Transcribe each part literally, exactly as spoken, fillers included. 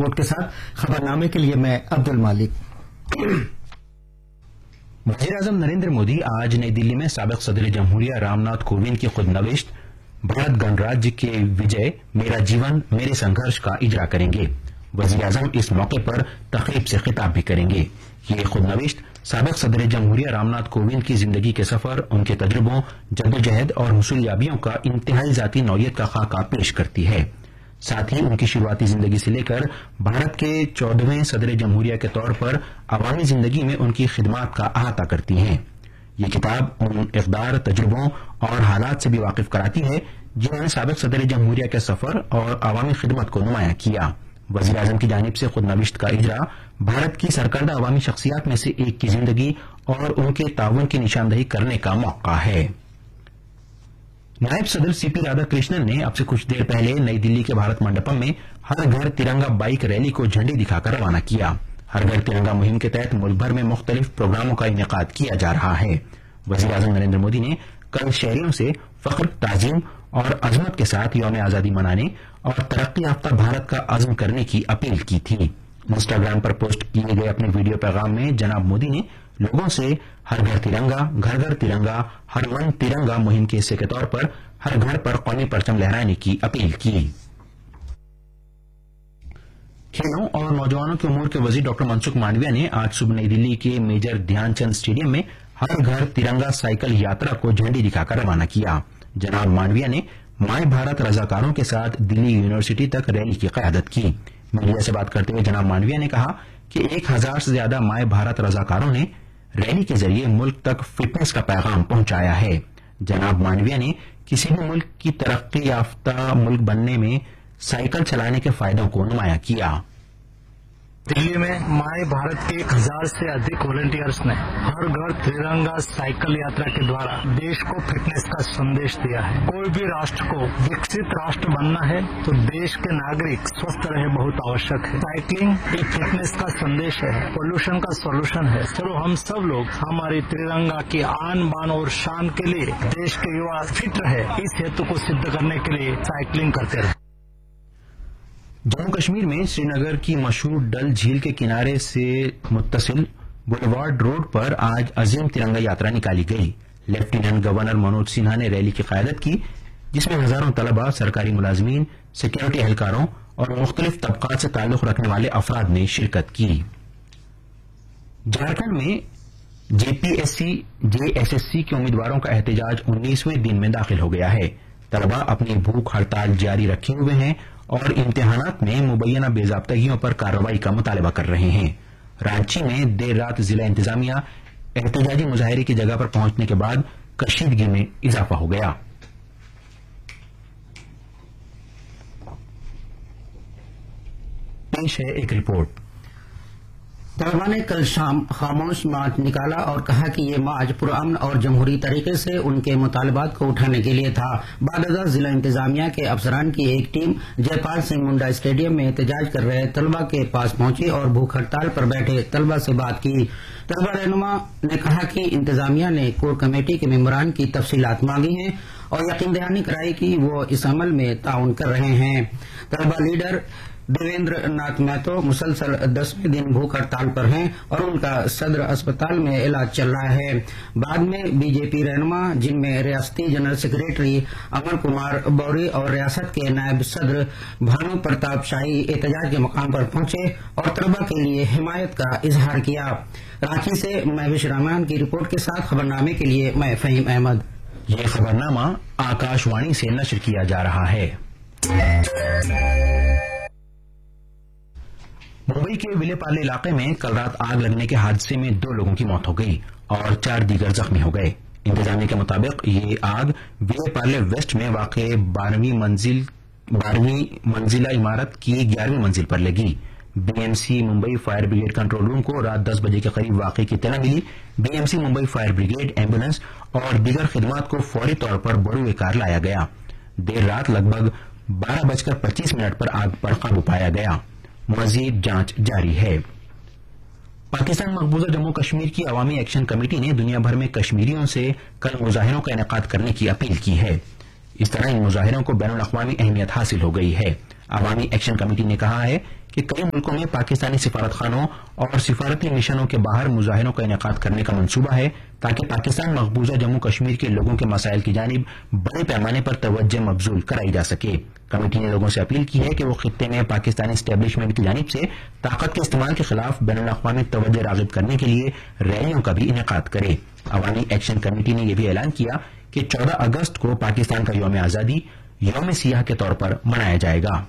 Report کے ساتھ خبرنامے کے لیے میں عبد المالک۔ وزیر اعظم نریندر مودی آج نئی دلی میں سابق صدر جمہوریہ رام ناتھ کووند کی خود نوشت بھارت گنراجیہ کے وجے میرا جیون میرے سنگھرش کا اجرا کریں گے۔ وزیر اعظم اس موقع پر تقریب سے خطاب بھی کریں گے۔ یہ خود نوشت سابق صدر جمہوریہ رام ناتھ کووند کی زندگی کے سفر، ان کے تجربوں، جدوجہد اور حصول یابیوں کا انتہائی ذاتی نوعیت کا خاکہ پیش کرتی ہے۔ ساتھ ہی ان کی شروعاتی زندگی سے لے کر بھارت کے چودہویں صدر جمہوریہ کے طور پر عوامی زندگی میں ان کی خدمات کا احاطہ کرتی ہیں۔ یہ کتاب ان اقدار، تجربوں اور حالات سے بھی واقف کراتی ہے جنہوں نے سابق صدر جمہوریہ کے سفر اور عوامی خدمت کو نمایاں کیا۔ وزیر اعظم کی جانب سے خود نوشت کا اجرا بھارت کی سرکردہ عوامی شخصیات میں سے ایک کی زندگی اور ان کے تعاون کی نشاندہی کرنے کا موقع ہے۔ نائب صدر سی پی رادھا کرشنن نے اب سے کچھ دیر پہلے نئی دلی کے بھارت منڈپم میں ہر گھر ترنگا بائک ریلی کو جھنڈی دکھا کر روانہ کیا۔ ہر گھر ترنگا مہم کے تحت ملک بھر میں مختلف پروگراموں کا انعقاد کیا جا رہا ہے۔ وزیر اعظم نریندر مودی نے کل شہریوں سے فخر، تعظیم اور عظمت کے ساتھ یوم آزادی منانے اور ترقی یافتہ بھارت کا عزم کرنے کی اپیل کی تھی۔ انسٹاگرام پر پوسٹ کیے گئے اپنے ویڈیو پیغام میں جناب مودی نے لوگوں سے ہر گھر ترنگا، گھر گھر ترنگا، ہر من ترنگا مہم کے حصے کے طور پر ہر گھر پر قومی پرچم لہرانے کی اپیل کی۔ کھیلوں اور نوجوانوں کے امور کے وزیر ڈاکٹر منسکھ مانڈویا نے آج صبح نئی دلی کے میجر دھیان چند اسٹیڈیم میں ہر گھر ترنگا سائیکل یاترا کو جھنڈی دکھا کر روانہ کیا۔ جناب مانڈویا نے مائے بھارت رضاکاروں کے ساتھ دلی یونیورسٹی تک ریلی کی قیادت کی۔ میڈیا سے بات کرتے ہوئے جناب مانڈویا نے کہا کہ ایک ہزار سے زیادہ مائے بھارت رضاکاروں نے ریلی کے ذریعے ملک تک فٹنس کا پیغام پہنچایا ہے۔ جناب مانڈویا نے کسی بھی ملک کی ترقی یافتہ ملک بننے میں سائیکل چلانے کے فائدوں کو نمایاں کیا۔ دلی میں مائے بھارت کے ایک ہزار سے ادھک والنٹیئرس نے ہر گھر ترنگا سائیکل یاترا کے دوارا دیش کو فٹنس کا سندیش دیا ہے۔ کوئی بھی راشٹر کو وکست راشٹر بننا ہے تو دیش کے ناگرک سوستھ رہے بہت آوشک ہے۔ سائیکلنگ ایک فٹنس کا سندیش ہے، پولوشن کا سولوشن ہے۔ چلو ہم سب لوگ ہماری ترنگا کی آن بان اور شان کے لیے دیش کے یوا فٹ رہے، اس ہیتو کو سدھ کرنے کے لیے سائیکلنگ کرتے رہے۔ جموں کشمیر میں سری نگر کی مشہور ڈل جھیل کے کنارے سے متصل بلیوارڈ روڈ پر آج عظیم ترنگا یاترا نکالی گئی۔ لیفٹیننٹ گورنر منوج سنہا نے ریلی کی قیادت کی، جس میں ہزاروں طلباء، سرکاری ملازمین، سیکورٹی اہلکاروں اور مختلف طبقات سے تعلق رکھنے والے افراد نے شرکت کی۔ جھارکھنڈ میں جے P S C J S S C کے امیدواروں کا احتجاج انیسویں دن میں داخل ہو گیا ہے۔ طلباء اپنی بھوک ہڑتال جاری رکھے ہوئے ہیں اور امتحانات میں مبینہ بے ضابطگیوں پر کارروائی کا مطالبہ کر رہے ہیں۔ رانچی میں دیر رات ضلع انتظامیہ احتجاجی مظاہرے کی جگہ پر پہنچنے کے بعد کشیدگی میں اضافہ ہو گیا۔ پیش ہے ایک رپورٹ۔ طلبا نے کل شام خاموش مارچ نکالا اور کہا کہ یہ مارچ پرامن اور جمہوری طریقے سے ان کے مطالبات کو اٹھانے کے لیے تھا۔ بعد ازاں ضلع انتظامیہ کے افسران کی ایک ٹیم جے پال سنگھ منڈا اسٹیڈیم میں احتجاج کر رہے طلبا کے پاس پہنچی اور بھوک ہڑتال پر بیٹھے طلبا سے بات کی۔ طلبا رہنما نے کہا کہ انتظامیہ نے کور کمیٹی کے ممبران کی تفصیلات مانگی ہیں اور یقین دہانی کرائی کہ وہ اس عمل میں تعاون کر رہے ہیں۔ طلبا لیڈر دیویندر ناتھ مہتو مسلسل دسویں دن بھوک ہڑتال پر ہیں اور ان کا صدر اسپتال میں علاج چل رہا ہے۔ بعد میں بی جے پی رہنما، جن میں ریاستی جنرل سیکریٹری امر کمار بوری اور ریاست کے نائب صدر بھانو پرتاپ شاہی احتجاج کے مقام پر پہنچے اور طلبا کے لیے حمایت کا اظہار کیا۔ رانچی سے مہوش رامان کی رپورٹ کے ساتھ خبرنامے کے لیے میں فہیم احمد۔ یہ خبرنامہ آکاش وانی سے نشر کیا جا رہا ہے۔ ممبئی کے ولے پارلے علاقے میں کل رات آگ لگنے کے حادثے میں دو لوگوں کی موت ہو گئی اور چار دیگر زخمی ہو گئے۔ انتظامیہ کے مطابق یہ آگ ولے پارلے ویسٹ میں واقع بارہویں منزل بارہویں منزلہ عمارت کی گیارہویں منزل پر لگی۔ B M C Mumbai fire brigade control room کو رات دس بجے کے قریب واقعے کی اطلاع ملی۔ B M C Mumbai fire brigade, ambulance اور دیگر خدمات کو فوری طور پر بروئے کار لایا گیا۔ دیر رات لگ بھگ بارہ بج کر پچیس منٹ پر آگ پر قابو پایا گیا۔ مزید جانچ جاری ہے۔ پاکستان مقبوضہ جموں کشمیر کی عوامی ایکشن کمیٹی نے دنیا بھر میں کشمیریوں سے کل مظاہروں کا انعقاد کرنے کی اپیل کی ہے۔ اس طرح ان مظاہروں کو بین الاقوامی اہمیت حاصل ہو گئی ہے۔ عوامی ایکشن کمیٹی نے کہا ہے کہ کئی ملکوں میں پاکستانی سفارت خانوں اور سفارتی مشنوں کے باہر مظاہروں کا انعقاد کرنے کا منصوبہ ہے تاکہ پاکستان مقبوضہ جموں کشمیر کے لوگوں کے مسائل کی جانب بڑے پیمانے پر توجہ مبذول کرائی جا سکے۔ کمیٹی نے لوگوں سے اپیل کی ہے کہ وہ خطے میں پاکستانی اسٹیبلشمنٹ کی جانب سے طاقت کے استعمال کے خلاف بین الاقوامی توجہ راغب کرنے کے لیے ریلیوں کا بھی انعقاد کرے۔ عوامی ایکشن کمیٹی نے یہ بھی اعلان کیا کہ چودہ اگست کو پاکستان کا یوم آزادی یوم سیاہ کے طور پر منایا جائے گا۔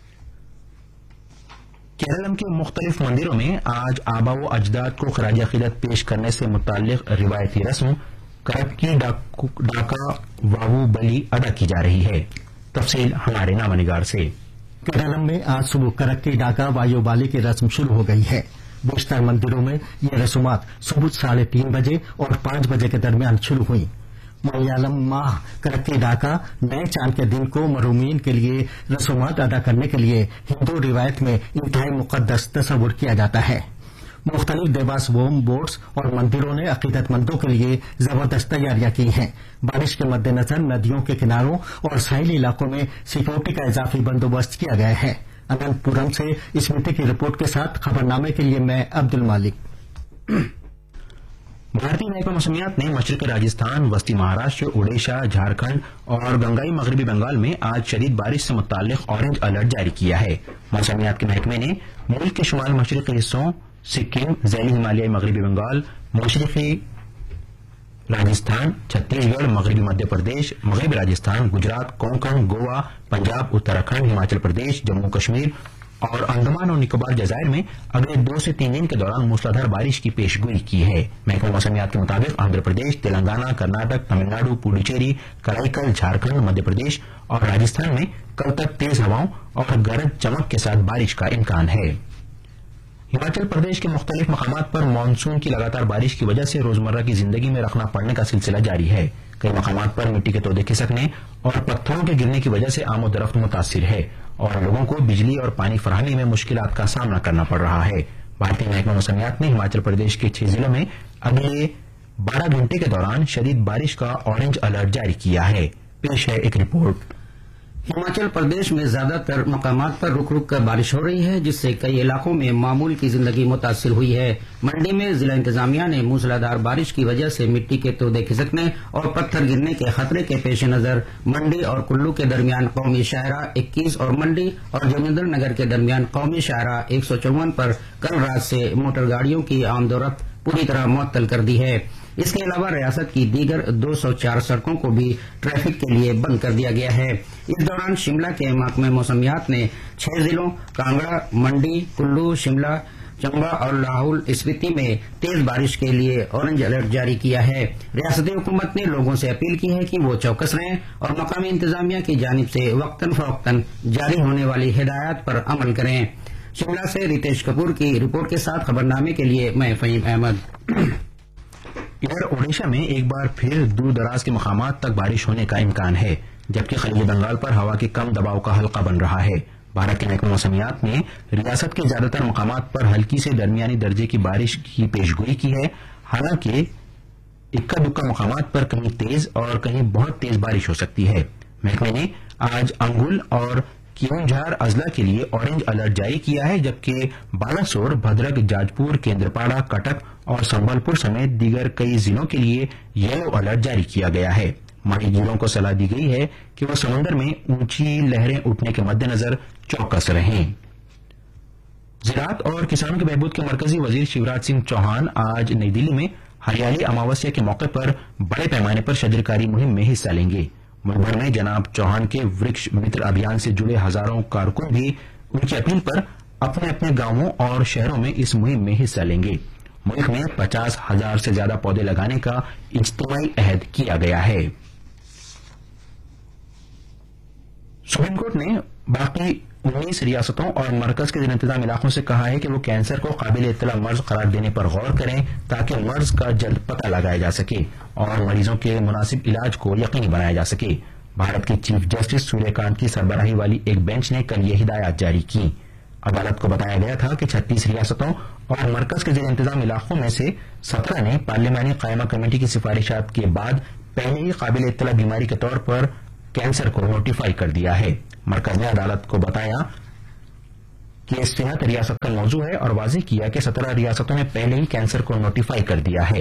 کیرالم کے مختلف مندروں میں آج آبا و اجداد کو خراج عقیدت پیش کرنے سے متعلق روایتی رسم کرکی ڈاکا واو بلی ادا کی جا رہی ہے۔ تفصیل ہمارے نامہ نگار سے۔ کیرالم میں آج صبح کرکی ڈاکا وایو بالی کی رسم شروع ہو گئی ہے۔ بیشتر مندروں میں یہ رسومات صبح ساڑھے تین بجے اور پانچ بجے کے درمیان شروع ہوئی۔ ملیالم ماہ کرکی ڈاکا نئے چاند کے دن کو مرومین کے لیے رسومات ادا کرنے کے لیے ہندو روایت میں انتہائی مقدس تصور کیا جاتا ہے۔ مختلف دیواس ووم بورڈز اور مندروں نے عقیدت مندوں کے لیے زبردست تیاریاں کی ہیں۔ بارش کے مد نظر ندیوں کے کناروں اور ساحلی علاقوں میں سیکورٹی کا اضافی بندوبست کیا گیا ہے۔ اننت پورم سے اسمرتی کی رپورٹ کے ساتھ خبر نامے کے لیے میں عبد المالک۔ بھارتی محکمہ موسمیات نے مشرقی راجستھان، وسطی مہاراشٹر، اڈیشہ، جھارکھنڈ اور گنگائی مغربی بنگال میں آج شدید بارش سے متعلق اورنج الرٹ جاری کیا ہے۔ موسمیات کے محکمے نے ملک کے شمال مشرقی حصوں، سکم، ذیلی ہمالیائی مغربی بنگال، مشرقی راجستھان، چھتیس گڑھ، مغربی مدھیہ پردیش، مغربی راجستھان، گجرات، کونکن، گوا، پنجاب، اتراکھنڈ، ہماچل پردیش، جموں کشمیر اور انڈمان اور نکوبار جزائر میں اگلے دو سے تین دن کے دوران موسلادھار بارش کی پیش گوئی کی ہے۔ محکمہ موسمیات کے مطابق آندھرا پردیش، تلنگانہ، کرناٹک، تمل ناڈو، پڈوچیری، کرائی جھارکھنڈ، مدھیہ پردیش اور راجستھان میں کل تک تیز ہواؤں اور گرج چمک کے ساتھ بارش کا امکان ہے۔ ہماچل پردیش کے مختلف مقامات پر مانسون کی لگاتار بارش کی وجہ سے روزمرہ کی زندگی میں رخنا پڑنے کا سلسلہ جاری ہے۔ کئی مقامات پر مٹی کے تودے کھسکنے اور پتھروں کے گرنے کی وجہ سے آم و درخت متاثر ہے اور لوگوں کو بجلی اور پانی فراہمی میں مشکلات کا سامنا کرنا پڑ رہا ہے۔ بھارتی محکمہ موسمیات نے ہماچل پردیش کے چھ ضلعوں میں اگلے بارہ گھنٹے کے دوران شدید بارش کا اورنج الرٹ جاری کیا ہے۔ پیش ہے ایک رپورٹ۔ ہماچل پردیش میں زیادہ تر مقامات پر رک رک کر بارش ہو رہی ہے، جس سے کئی علاقوں میں معمول کی زندگی متاثر ہوئی ہے۔ منڈی میں ضلع انتظامیہ نے موسلادھار بارش کی وجہ سے مٹی کے تودے کھسکنے اور پتھر گرنے کے خطرے کے پیش نظر منڈی اور کلو کے درمیان قومی شاہراہ اکیس اور منڈی اور جوگیندر نگر کے درمیان قومی شاہراہ ایک سو چون پر کل رات سے موٹر گاڑیوں کی آمد و رفت پوری طرح معطل کر دی ہے۔ اس کے علاوہ ریاست کی دیگر دو سو چار سڑکوں کو بھی ٹریفک کے لیے بند کر دیا گیا ہے۔ اس دوران شملہ کے محکمہ موسمیات نے چھ ضلعوں کانگڑا، منڈی، کلو، شملہ، چمبا اور لاہول اسپیتی میں تیز بارش کے لیے اورنج الرٹ جاری کیا ہے۔ ریاستی حکومت نے لوگوں سے اپیل کی ہے کہ وہ چوکس رہیں اور مقامی انتظامیہ کی جانب سے وقتاً فوقتاً جاری ہونے والی ہدایات پر عمل کریں۔ شملہ سے ریتیش کپور کی رپورٹ کے ساتھ خبرنامے کے لیے میں فہیم احمد۔ ادھر اوڈیشہ میں ایک بار پھر دور دراز کے مقامات تک بارش ہونے کا امکان ہے، جبکہ خلیج بنگال پر ہوا کے کم دباؤ کا حلقہ بن رہا ہے۔ بھارت کے محکمہ موسمیات نے ریاست کے زیادہ تر مقامات پر ہلکی سے درمیانی درجے کی بارش کی پیشگوئی کی ہے، حالانکہ اکا دکا مقامات پر کہیں تیز اور کہیں بہت تیز بارش ہو سکتی ہے۔ محکمے نے آج انگل اور کیونجھار اضلاع کے لیے اورنج الرٹ جاری کیا ہے، جبکہ بالاسور، بھدرک، جاجپور، کیندرپاڑا، کٹک اور سنبل پور سمیت دیگر کئی ضلعوں کے لیے یلو الرٹ جاری کیا گیا ہے۔ ماہی گیروں کو صلاح دی گئی ہے کہ وہ سمندر میں اونچی لہریں اٹھنے کے مد نظر چوکس رہیں۔ زراعت اور کسانوں کے بہبود کے مرکزی وزیر شیوراج سنگھ چوہان آج نئی دلی میں ہریالی اماوسیا کے موقع پر بڑے پیمانے پر شجرکاری مہم میں حصہ لیں گے۔ ملک بھر میں جناب چوہان کے ورکش متر ابھیان سے جڑے ہزاروں کارکن بھی ان کی اپیل پر اپنے اپنے گاؤں اور شہروں میں اس مہم میں حصہ لیں گے۔ ملک میں پچاس ہزار سے زیادہ پودے لگانے کا اجتماعی عہد کیا گیا ہے۔ سپریم کورٹ نے باقی انیس ریاستوں اور مرکز کے زیر انتظام علاقوں سے کہا ہے کہ وہ کینسر کو قابل اطلاع مرض قرار دینے پر غور کریں تاکہ مرض کا جلد پتہ لگایا جا سکے اور مریضوں کے مناسب علاج کو یقینی بنایا جا سکے۔ بھارت کے چیف جسٹس سوریہ کانت کی سربراہی والی ایک بینچ نے کل یہ ہدایات جاری کی۔ عدالت کو بتایا گیا تھا کہ چھتیس ریاستوں اور مرکز کے زیر انتظام علاقوں میں سے سترہ نے پارلیمانی قائمہ کمیٹی کی سفارشات کے بعد پہلے ہی قابل اطلاع بیماری کے طور پر کینسر کو نوٹیفائی کر دیا ہے۔ मरकज ने अदालत को बताया कि सेहत रियासत का मौजू है और वाज़ेह किया कि सत्रह रियासतों ने पहले ही कैंसर को नोटिफाई कर दिया है।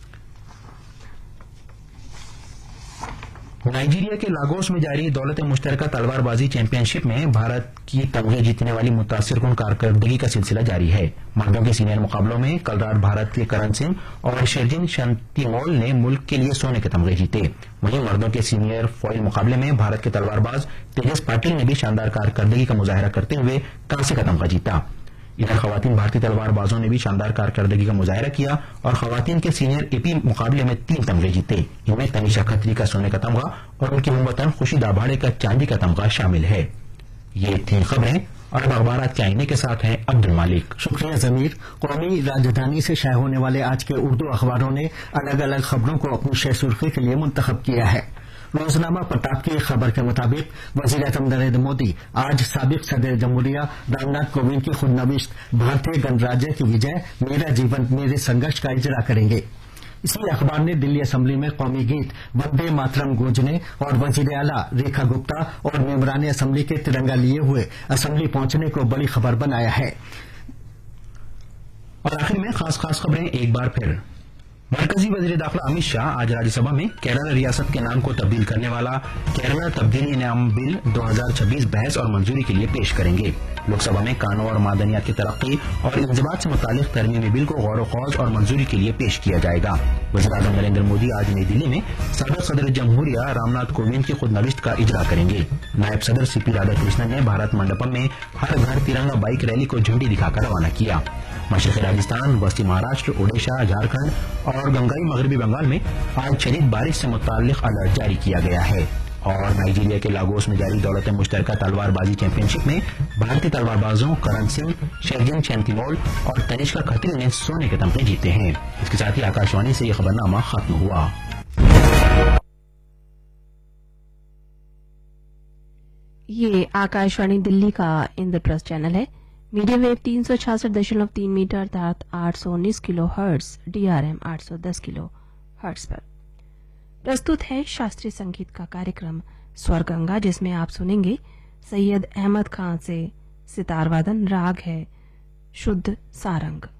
नाइजीरिया के लागोस में जारी दौलत मुश्तरका तलवारबाजी चैंपियनशिप में भारत की तमगे जीतने वाली मुतासिरकुन कारकर्दगी का सिलसिला जारी है। मर्दों के सीनियर मुकाबलों में कल रात भारत के करण सिंह और शेरजिन शंतिमोल ने मुल्क के लिए सोने के तमगे जीते। वहीं मर्दों के सीनियर फॉइल मुकाबले में भारत के तलवारबाज तेजस पाटिल ने भी शानदार कारकर्दगी का मुजाहरा करते हुए कांसे का तमगा जीता। इधर खवातीन भारतीय तलवारबाजों ने भी शानदार कारकर्दगी का मुजाहरा किया और खवातीन के सीनियर एपी मुकाबले में तीन तमगे जीते। इनमें तनीषा खत्री का सोने का तमगा और उनकी हमवतन खुशी दाभाड़े का चांदी का तमगा शामिल है। ये थी खबरें और अब अखबार के आईने के साथ हैं अब्दुल मालिक। शुक्रिया जमीर। कौमी राजधानी से शाये होने वाले आज के उर्दू अखबारों ने अलग अलग खबरों को अपनी शह सुर्खी के लिए मुंतखब किया है। रोजनामा प्रताप की खबर के मुताबिक वजीर आज़म नरेंद्र मोदी आज साबिक सदर जमहूरिया रामनाथ कोविंद की खुदनविश्त भारतीय गणराज्य की विजय मेरा जीवन मेरे संघर्ष का इजरा करेंगे। इसी अखबार ने दिल्ली असेंबली में कौमी गीत वंदे मातरम गूंजने और वजीर आला रेखा गुप्ता और मेंबरान असेंबली के तिरंगा लिए हुए असेंबली पहुंचने को बड़ी खबर बनाया है। और आखिर में खास खास खबरें एक बार फिर। मरकजी वजीर दाखिला अमित शाह आज राज्यसभा में केरला रियासत के नाम को तब्दील करने वाला केरला तब्दीली इनाम बिल दो हज़ार छब्बीस बहस और मंजूरी के लिए पेश करेंगे। लोकसभा में कानून और मादनियात की तरक्की और इंजबात से मुतालिक तरमीमी बिल को गौर खौज और मंजूरी के लिए पेश किया जाएगा। वज़ीर आज़म नरेंद्र मोदी आज नई दिल्ली में साबिक सदर जमहूरिया रामनाथ कोविंद की खुदनविश्त का इजरा करेंगे। नायब सदर सीपी राधाकृष्णन ने भारत मंडपम में हर घर तिरंगा बाइक रैली को झंडी दिखाकर रवाना किया। मशरक़ी राजस्थान, वस्ती महाराष्ट्र, ओडिशा, झारखंड और गंगाई मगरबी बंगाल में आज शदीद बारिश से मुताल्लिक अलर्ट जारी किया गया है। और नाइजीरिया के लागोस में जारी दौलत मुश्तरका तलवारबाजी चैंपियनशिप में भारतीय तलवारबाजों करण सिंह, शेरजिन शंतिमोल और तनिष्का खत्री ने सोने के तमगे जीते हैं। इसके साथ ही आकाशवाणी से यह खबरनामा खत्म हुआ। ये आकाशवाणी दिल्ली का इंद्रप्रस्थ चैनल है। मीडियम वेव तीन सौ छियासठ दशमलव तीन मीटर अर्थात आठ सौ उन्नीस किलो हर्ट्ज, डीआरएम आठ सौ दस किलो हर्ट्ज पर प्रस्तुत है शास्त्रीय संगीत का कार्यक्रम स्वर गंगा, जिसमें आप सुनेंगे सैयद अहमद खान से सितार वादन। राग है शुद्ध सारंग।